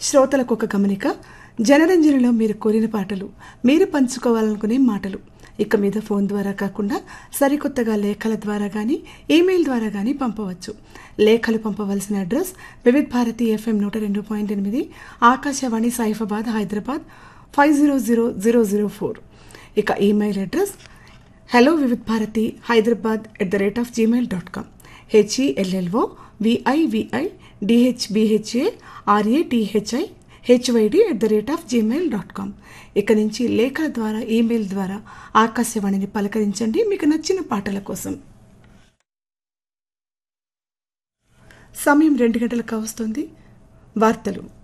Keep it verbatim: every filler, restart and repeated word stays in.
శ్రోతలకు ఒక గమనిక, జనరంజనలో మీరు కోరిన పాటలు, మీరు పంచుకోవాలనుకునే మాటలు ఇక మీద ఫోన్ ద్వారా కాకుండా సరికొత్తగా లేఖల ద్వారా కానీ ఈమెయిల్ ద్వారా కానీ పంపవచ్చు. లేఖలు పంపవలసిన అడ్రస్ వివిధ్ భారతి ఎఫ్ఎం నూట రెండు పాయింట్ ఎనిమిది, Akashvani Saifabad Hyderabad five zero zero zero zero four. ఇక email address hello Vividh Bharati Hyderabad at the rate of Gmail dot com. HELLO విఐవిఐ డిహెచ్బిహెచ్ఏ ఆర్ఏటిహెచ్ఐ HYD at the rate of Gmail dot com. ఇక నుంచి లేఖల ద్వారా ఈమెయిల్ ద్వారా ఆకాశవాణిని పలకరించండి మీకు నచ్చిన పాటల కోసం. సమయం రెండు గంటలకు వస్తుంది. వార్తలు.